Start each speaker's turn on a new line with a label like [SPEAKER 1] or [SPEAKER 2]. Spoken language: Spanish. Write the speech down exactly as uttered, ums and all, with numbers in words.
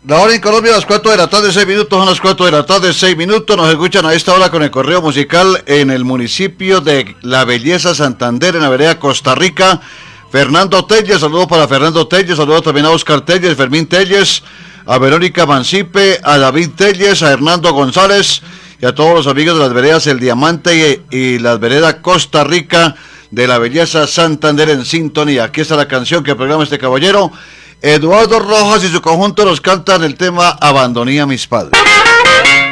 [SPEAKER 1] La hora en Colombia a las cuatro de la tarde, seis minutos, son las cuatro de la tarde, seis minutos. Nos escuchan a esta hora con el correo musical en el municipio de La Belleza, Santander, en la vereda Costa Rica. Fernando Telles, saludos para Fernando Telles, saludos también a Oscar Telles, Fermín Telles, a Verónica Mancipe, a David Telles, a Hernando González y a todos los amigos de las veredas El Diamante y, y las veredas Costa Rica de La Belleza, Santander en sintonía. Aquí está la canción que programa este caballero. Eduardo Rojas y su conjunto nos cantan el tema Abandoné a mis padres.